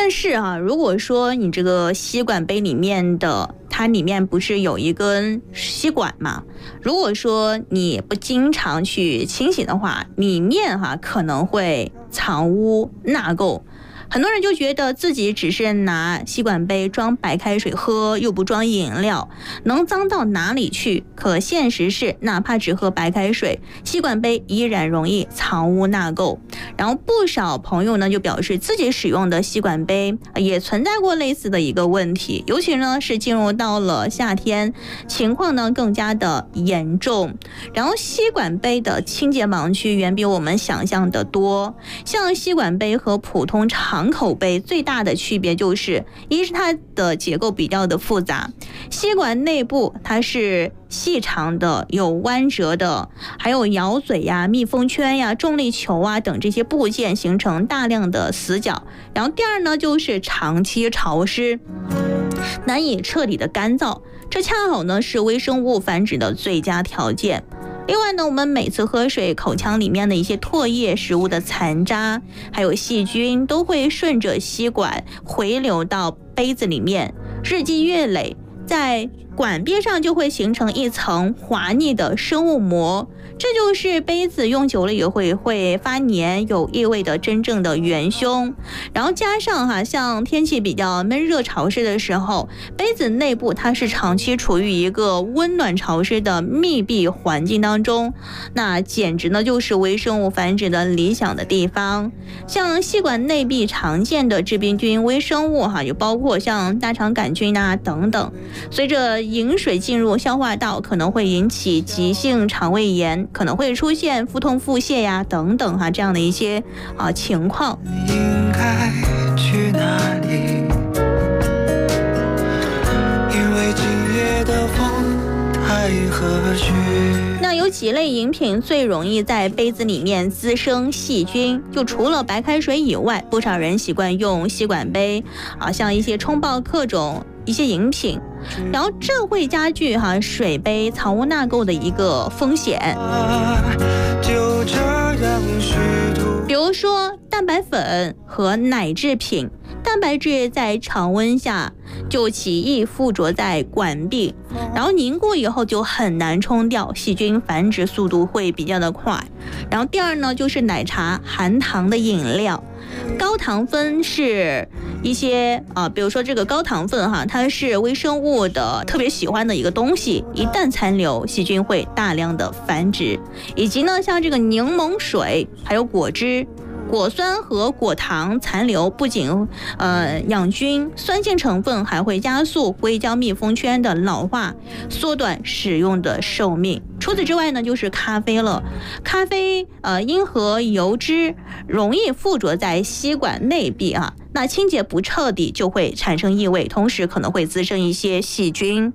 但是啊，如果说你这个吸管杯里面的它里面不是有一根吸管嘛？如果说你不经常去清洗的话，里面可能会藏污纳垢。很多人就觉得自己只是拿吸管杯装白开水喝，又不装饮料，能脏到哪里去？可现实是，哪怕只喝白开水，吸管杯依然容易藏污纳垢。然后不少朋友呢就表示自己使用的吸管杯也存在过类似的一个问题，尤其呢是进入到了夏天，情况呢更加的严重。然后吸管杯的清洁盲区远比我们想象的多，像吸管杯和普通长口杯最大的区别就是，一是它的结构比较的复杂，吸管内部它是细长的、有弯折的，还有咬嘴呀、密封圈呀、重力球啊等这些部件形成大量的死角。然后第二呢，就是长期潮湿，难以彻底的干燥，这恰好呢是微生物繁殖的最佳条件。另外呢，我们每次喝水，口腔里面的一些唾液、食物的残渣，还有细菌，都会顺着吸管回流到杯子里面，日积月累，在管边上就会形成一层滑腻的生物膜，这就是杯子用久了也会发黏有异味的真正的元凶。然后加上像天气比较闷热潮湿的时候，杯子内部它是长期处于一个温暖潮湿的密闭环境当中，那简直呢就是微生物繁殖的理想的地方。像吸管内壁常见的致病菌微生物就包括像大肠杆菌等等，随着饮水进入消化道，可能会引起急性肠胃炎，可能会出现腹痛、腹泻等等这样的一些情况。应该去哪里？因为今夜的风太和煦。那有几类饮品最容易在杯子里面滋生细菌？就除了白开水以外，不少人习惯用吸管杯像一些冲泡各种一些饮品，然后这会加剧水杯藏污纳垢的一个风险。比如说蛋白粉和奶制品，蛋白质在常温下就极易附着在管壁，然后凝固以后就很难冲掉，细菌繁殖速度会比较的快。然后第二呢，就是奶茶、含糖的饮料。高糖分是一些比如说这个高糖分它是微生物的特别喜欢的一个东西，一旦残留，细菌会大量的繁殖。以及呢，像这个柠檬水，还有果汁。果酸和果糖残留不仅养菌，酸性成分还会加速硅胶密封圈的老化，缩短使用的寿命。除此之外呢，就是咖啡了。咖啡因和油脂容易附着在吸管内壁那清洁不彻底就会产生异味，同时可能会滋生一些细菌。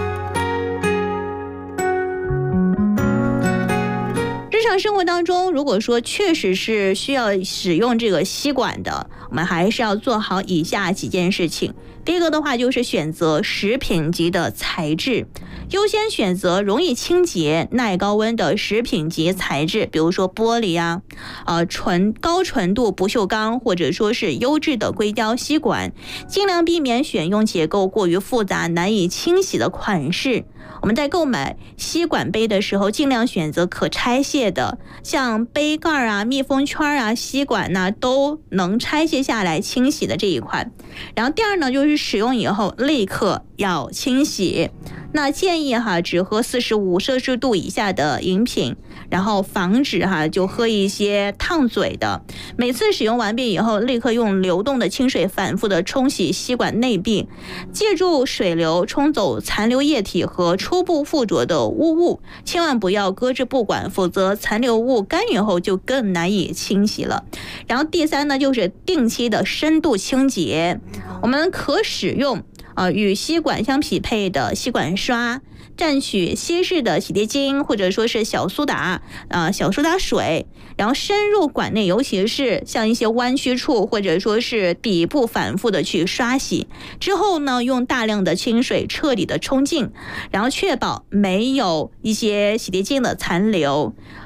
日常生活当中，如果说确实是需要使用这个吸管的，我们还是要做好以下几件事情。第一个的话就是选择食品级的材质，优先选择容易清洁、耐高温的食品级材质，比如说玻璃高纯度不锈钢或者说是优质的硅胶吸管，尽量避免选用结构过于复杂、难以清洗的款式。我们在购买吸管杯的时候，尽量选择可拆卸的，像杯盖密封圈吸管都能拆卸下来清洗的这一款。然后第二呢，就是使用以后立刻要清洗。那建议只喝45摄氏度以下的饮品，然后防止就喝一些烫嘴的。每次使用完毕以后，立刻用流动的清水反复的冲洗吸管内壁，借助水流冲走残留液体和初步附着的污物，千万不要搁置不管，否则残留物干预后就更难以清洗了。然后第三呢，就是定期的深度清洁，我们可使用与吸管相匹配的吸管刷，蘸取稀释的洗涤精或者说是小苏打水，然后深入管内，尤其是像一些弯曲处或者说是底部反复的去刷洗，之后呢用大量的清水彻底的冲净，然后确保没有一些洗涤精的残留。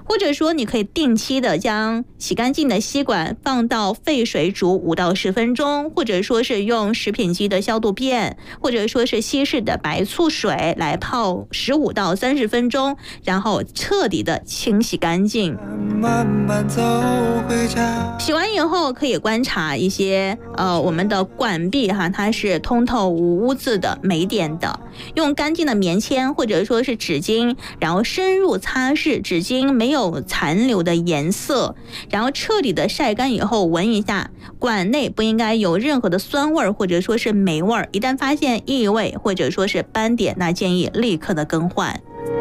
或者说你可以定期的将洗干净的吸管放到沸水煮5到10分钟，或者说是用食品级的消毒片，或者说是稀释的白醋水来泡15到30分钟，然后彻底的清洗干净。 慢慢走回家。 洗完以后可以观察一些我们的管壁它是通透无污渍的没点的，用干净的棉签或者说是纸巾，然后深入擦拭纸巾没有残留的颜色，然后彻底的晒干以后闻一下，管内不应该有任何的酸味或者说是霉味，一旦发现异味或者说是斑点，那建议立刻的更换。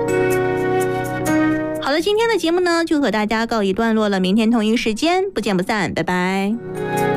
好了，今天的节目呢就和大家告一段落了，明天同一时间不见不散，拜拜。